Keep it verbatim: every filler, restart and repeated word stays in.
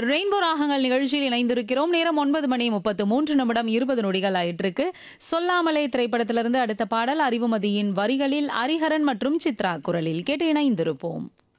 Rainbow ராகங்கள் நிகழ்ச்சியில் இணைந்திருக்கிறோம். நேரம் ஒன்பது மணி முப்பத்து மூன்று நிமிடம் இருபது நொடிகள் ஆயிட்டு இருக்கு. சொல்லாமலே திரைப்படத்திலிருந்து அடுத்த பாடல் அறிவுமதியின் வரிகளில் ஹரிஹரன் மற்றும் சித்ரா குரலில் கேட்டு இணைந்திருப்போம்.